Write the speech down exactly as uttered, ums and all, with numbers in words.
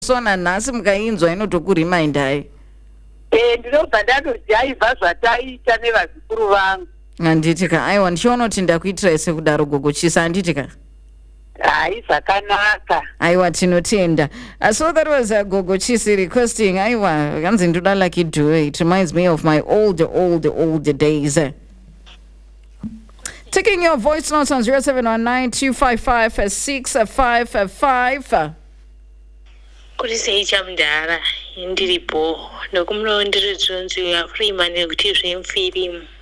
sona nhasi mukainzwa inotokuremindai. Eh ndinobva ndatojaivha zvataita nevazukuru vangu. Handitika aiwa ndichiona kuti ndakuitirai sekudaro gogo Chisi handitika. Hai zvakanaka. Aiwa tinotenda. Uh, so that was uh, Gogo Chisi requesting aiwa kanzi ndoda Lucky Dube. It reminds me of my older older older days. Taking your voice notes on zero seven one nine two five five six five five. Kuti sei chamdara ndiripo ndokumlo ndiri dzonzi ya free man kuti zvemfirimu